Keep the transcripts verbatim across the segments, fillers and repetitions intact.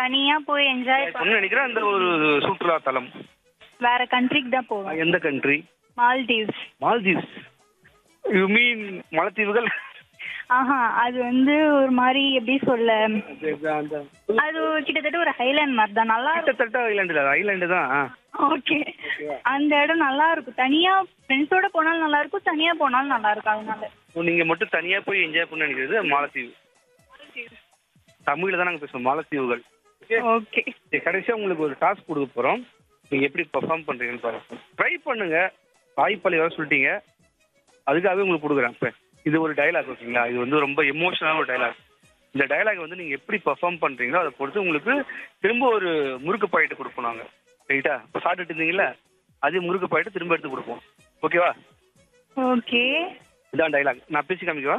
தனியா போய் என்ஜாய் சொன்ன நினைக்கிறேன் அந்த ஒரு சுற்றுலா தலம் வேற கண்ட்ரிக்கு தான் போவேன். எந்த country? Maldives. Maldives. You mean மலத்தீவுகள்? ஆஹா, அது வந்து ஒரு மாதிரி எப்படி சொல்ல, அது கிட்டத்தட்ட ஒரு ஹைலாண்ட் மாதிரி தான். நல்லா இருக்கும். கிட்டத்தட்ட ஐலாண்டு ஐலாண்டு தான். ஓகே, அந்த இடம் நல்லா இருக்கும். தனியா ஃப்ரெண்ட்ஸோட போனாலும் நல்லா இருக்கும், தனியா போனாலும் நல்லா இருக்கும். அதனால நீங்க மட்டும் தனியா போய் என்ஜாய் பண்ண நினைக்கிறது மாலத்தீவு. தமிழ்ல தான் நாங்க பேசுவோம், மாலத்தீவுகள். ஓகே, கடைசியா உங்களுக்கு ஒரு டாஸ்க் கொடுக்க போறோம். நீங்க எப்படி பெர்ஃபார்ம் பண்றீங்கன்னு பாருங்க. ட்ரை பண்ணுங்க. தாய்ப்பாளி வர சொல்லிட்டீங்க, அதுக்காகவே உங்களுக்கு கொடுக்குறேன். இப்ப இது ஒரு டைலாக், ஓகேங்களா? இது வந்து ரொம்ப எமோஷனலான ஒரு டைலாக். இந்த டைலாக் வந்து நீங்க எப்படி பெர்ஃபார்ம் பண்றீங்களோ அதை பொறுத்து உங்களுக்கு திரும்ப ஒரு முறுக்கு பாயிட்டு கொடுப்போம் நாங்க. ரைட்டா? இப்போ சாப்பிட்டுட்டு இருந்தீங்களா, அதே முறுக்கு பாயிட்டு திரும்ப எடுத்து கொடுப்போம். ஓகேவா? ஓகே, இதான் டைலாக். நான் பேசி காமிக்கவா?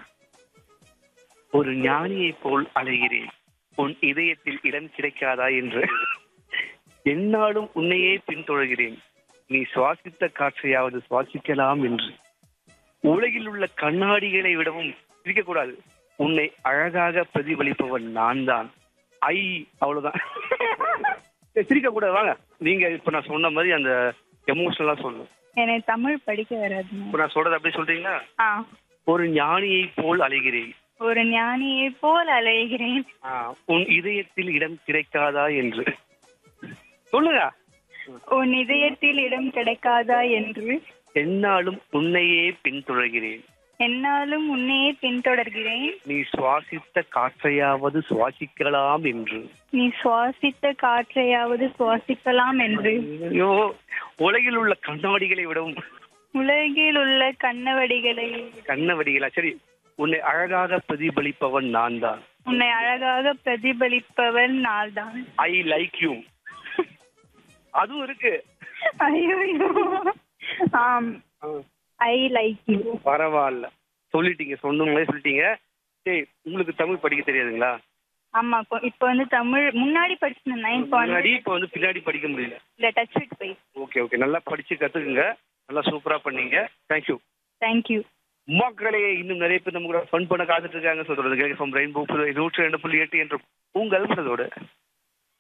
ஒரு ஞானியை போல் அலைகிறேன், உன் இதயத்தில் இடம் கிடைக்காதா என்று என்னாலும் உன்னையே பின்தொடர்கிறேன், நீ சுவாசித்த காற்றையாவது சுவாசிக்கலாம் என்று உலகில் உள்ள கண்ணாடிகளை விடவும் சிரிக்கக்கூடாது, உன்னை அழகாக பிரதிபலிப்பவன் நான் தான். ஐ அவ்வளவுதான். சிரிக்க கூடாது. வாங்க, நீங்க இப்ப நான் சொன்ன மாதிரி அந்த எமோஷனலா சொல்லணும். எனக்கு தமிழ் படிக்க வராது. இப்ப நான் சொல்றது அப்படி சொல்றீங்களா? ஒரு ஞானியை போல் அலைகிறேன், ஒரு ஞானியை போல் அலைகிறேன், உன் இதயத்தில் இடம் கிடைக்காதா என்று சொல்லுங்க. உன் இதயத்தில் இடம் கிடைக்காதா என்று என்னாலும் உன்னையே பின்தொடர்கிறேன், என்னாலும் உன்னையே பின்தொடர்கிறேன், நீ சுவாசித்த காற்றையாவது சுவாசிக்கலாம் என்று நீ சுவாசித்த காற்றையாவது சுவாசிக்கலாம் என்று ஐயோ, உலகில் உள்ள கண்ணாடிகளை விடவும் உலகில் உள்ள கண்ணவடிகளை கண்ணவடிகளா சரி, உன்னை அழகாக பிரதிபலிப்பவன் நான் தான். உன்னை அழகாக பிரதிபலிப்பவன் நான் தான். I like you. அதுவும் இருக்கு. ஐயோ, ஆம், ஐ லைக் யூ. பரவாயில்ல, சொல்லிட்டீங்க, சொன்னவங்களே சொல்லிட்டீங்க. சரி, உங்களுக்கு தமிழ் படிக்க தெரியாதுங்களா? ஆமா, இப்போ வந்து தமிழ் முன்னாடி படிச்சிருந்தேன், இப்போ முன்னாடி இப்போ வந்து பின்னாடி படிக்க முடியல. இல்ல, டச் வித் போய். ஓகே ஓகே, நல்லா படிச்சு கத்துக்குங்க. நல்லா சூப்பரா பண்ணீங்க. தேங்க்யூ. தேங்க்யூ. மக்களே, இன்னும் நிறைய பேர் நம்ம கூட ஃபன் பண்ண காத்துட்டு இருக்காங்க. சொல்றது கேட்க ரெயின்போ நூற்றி ரெண்டு புள்ளி எட்டு என்ற உங்கள் மனதோடு